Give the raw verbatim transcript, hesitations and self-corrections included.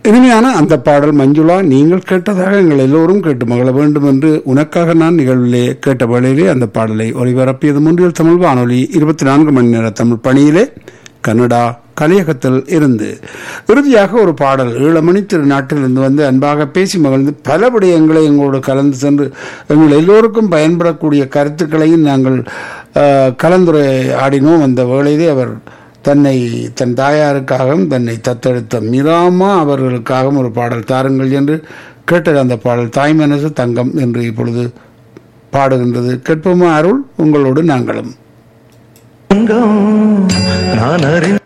இனிமையான அந்த பாடல் மஞ்சுளா நீங்கள் கேட்டதாக எங்கள் எல்லோரும் கேட்டு மகள வேண்டும் என்று உனக்காக நான் நிகழ்விலே கேட்ட வேளையிலே அந்த பாடலை ஒளிபரப்பியது முன்றில் தமிழ் வானொலி இருபத்தி நான்கு மணி நேர தமிழ் பணியிலே கனடா கலியகத்தில் இருந்து இறுதியாக ஒரு பாடல் ஈழமணி திருநாட்டிலிருந்து வந்து அன்பாக பேசி மகிழ்ந்து பல விடயங்களை எங்களோடு கலந்து சென்று எங்கள் எல்லோருக்கும் பயன்படக்கூடிய கருத்துக்களையும் நாங்கள் கலந்துரையாடினோம். அந்த வேளையிலே அவர் தன்னை தன் தாயாருக்காகவும் தன்னை தத்தெடுத்த மிராமா அவர்களுக்காகவும் ஒரு பாடல் தாருங்கள் என்று கேட்டது. அந்த பாடல் தாய் மனசு தங்கம் என்று இப்பொழுது பாடுகின்றது. கேட்போமா அருள்? உங்களோடு நாங்களும்.